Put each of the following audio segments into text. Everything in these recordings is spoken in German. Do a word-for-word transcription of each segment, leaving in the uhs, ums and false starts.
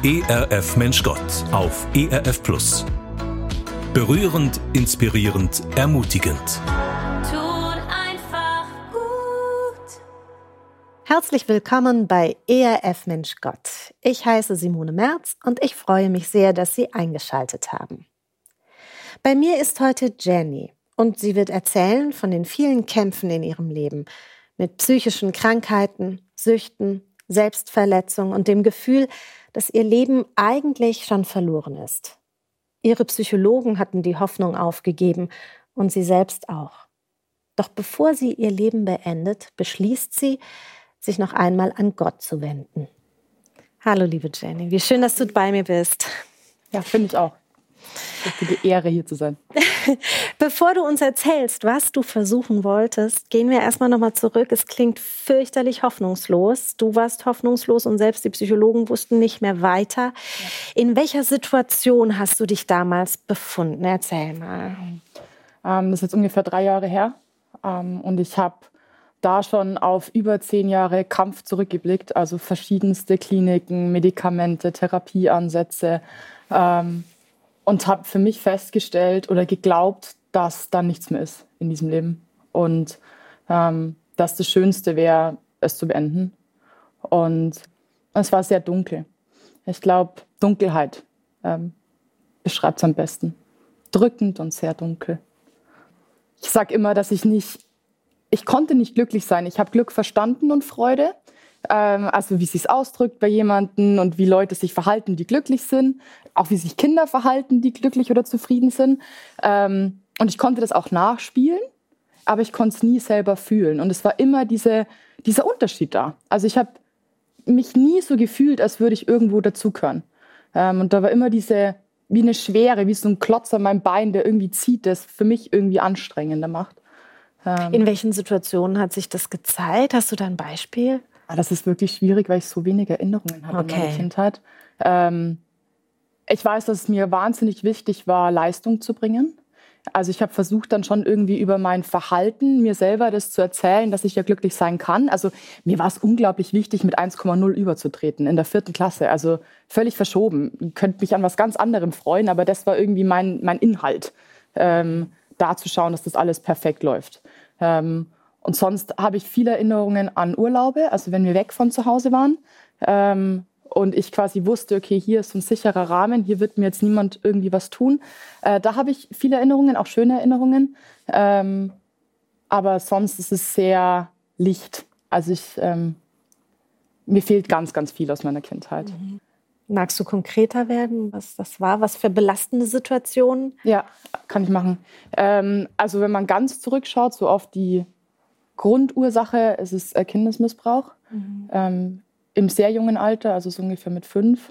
E R F Mensch Gott auf E R F Plus. Berührend, inspirierend, ermutigend. Tut einfach gut. Herzlich willkommen bei E R F Mensch Gott. Ich heiße Simone Merz und ich freue mich sehr, dass Sie eingeschaltet haben. Bei mir ist heute Jenny und sie wird erzählen von den vielen Kämpfen in ihrem Leben mit psychischen Krankheiten, Süchten, Selbstverletzung und dem Gefühl, dass ihr Leben eigentlich schon verloren ist. Ihre Psychologen hatten die Hoffnung aufgegeben und sie selbst auch. Doch bevor sie ihr Leben beendet, beschließt sie, sich noch einmal an Gott zu wenden. Hallo, liebe Jenny, wie schön, dass du bei mir bist. Ja, finde ich auch. Es ist die Ehre, hier zu sein. Bevor du uns erzählst, was du versuchen wolltest, gehen wir erstmal nochmal zurück. Es klingt fürchterlich hoffnungslos. Du warst hoffnungslos und selbst die Psychologen wussten nicht mehr weiter. Ja. In welcher Situation hast du dich damals befunden? Erzähl mal. Ähm, das ist jetzt ungefähr drei Jahre her. Ähm, und ich habe da schon auf über zehn Jahre Kampf zurückgeblickt. Also verschiedenste Kliniken, Medikamente, Therapieansätze. Ähm, Und habe für mich festgestellt oder geglaubt, dass da nichts mehr ist in diesem Leben. Und ähm, dass das Schönste wäre, es zu beenden. Und es war sehr dunkel. Ich glaube, Dunkelheit ähm, beschreibt es am besten. Drückend und sehr dunkel. Ich sage immer, dass ich nicht, ich konnte nicht glücklich sein. Ich habe Glück verstanden und Freude. Also wie es sich ausdrückt bei jemandem und wie Leute sich verhalten, die glücklich sind. Auch wie sich Kinder verhalten, die glücklich oder zufrieden sind. Und ich konnte das auch nachspielen, aber ich konnte es nie selber fühlen. Und es war immer diese, dieser Unterschied da. Also ich habe mich nie so gefühlt, als würde ich irgendwo dazugehören. Und da war immer diese, wie eine Schwere, wie so ein Klotz an meinem Bein, der irgendwie zieht, das für mich irgendwie anstrengender macht. In welchen Situationen hat sich das gezeigt? Hast du da ein Beispiel? Das ist wirklich schwierig, weil ich so wenig Erinnerungen hatte okay. in meiner Kindheit. Ähm, ich weiß, dass es mir wahnsinnig wichtig war, Leistung zu bringen. Also ich habe versucht, dann schon irgendwie über mein Verhalten mir selber das zu erzählen, dass ich ja glücklich sein kann. Also mir war es unglaublich wichtig, mit eins Komma null überzutreten in der vierten Klasse. Also völlig verschoben. Ich könnte mich an was ganz anderem freuen, aber das war irgendwie mein, mein Inhalt, ähm, da zu schauen, dass das alles perfekt läuft. Ähm, Und sonst habe ich viele Erinnerungen an Urlaube, also wenn wir weg von zu Hause waren ähm, und ich quasi wusste, okay, hier ist so ein sicherer Rahmen, hier wird mir jetzt niemand irgendwie was tun. Äh, da habe ich viele Erinnerungen, auch schöne Erinnerungen. Ähm, aber sonst ist es sehr licht. Also ich, ähm, mir fehlt ganz, ganz viel aus meiner Kindheit. Mhm. Magst du konkreter werden, was das war? Was für belastende Situationen? Ja, kann ich machen. Ähm, also wenn man ganz zurückschaut, so auf die Grundursache ist es Kindesmissbrauch, mhm. ähm, im sehr jungen Alter, also so ungefähr mit fünf.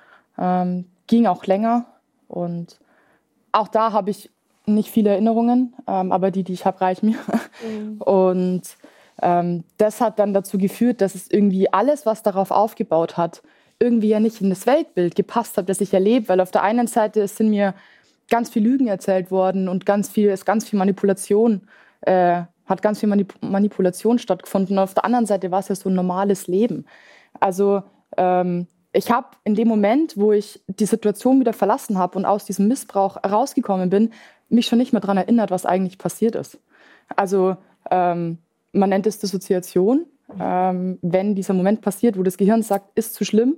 Ähm, ging auch länger und auch da habe ich nicht viele Erinnerungen, ähm, aber die, die ich habe, reichen mir. Mhm. Und ähm, das hat dann dazu geführt, dass es irgendwie alles, was darauf aufgebaut hat, irgendwie ja nicht in das Weltbild gepasst hat, das ich erlebe, weil auf der einen Seite sind mir ganz viel Lügen erzählt worden und ganz viel, ist ganz viel Manipulation äh, hat ganz viel Manip- Manipulation stattgefunden. Und auf der anderen Seite war es ja so ein normales Leben. Also ähm, ich habe in dem Moment, wo ich die Situation wieder verlassen habe und aus diesem Missbrauch rausgekommen bin, mich schon nicht mehr daran erinnert, was eigentlich passiert ist. Also ähm, man nennt es Dissoziation. Ähm, wenn dieser Moment passiert, wo das Gehirn sagt, ist zu schlimm,